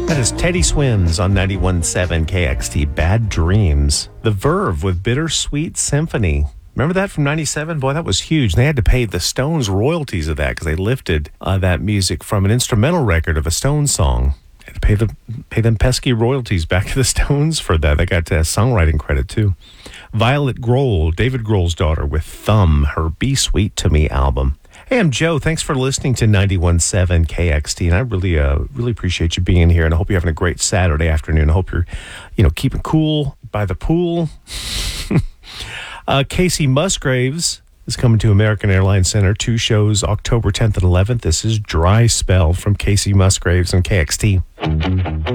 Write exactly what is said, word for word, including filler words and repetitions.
That is Teddy Swims on ninety-one point seven K X T. Bad Dreams. The Verve with Bittersweet Symphony. Remember that from ninety-seven? Boy, that was huge. They had to pay the Stones royalties of that because they lifted uh, that music from an instrumental record of a Stones song. They had to pay, the, pay them pesky royalties back to the Stones for that. They got uh, songwriting credit, too. Violet Grohl, David Grohl's daughter, with Thumb, her Be Sweet to Me album. Hey, I'm Joe. Thanks for listening to ninety-one point seven K X T, and I really, uh, really appreciate you being here, and I hope you're having a great Saturday afternoon. I hope you're, you know, keeping cool by the pool. uh, Casey Musgraves is coming to American Airlines Center. Two shows, October tenth and eleventh. This is Dry Spell from Casey Musgraves on K X T.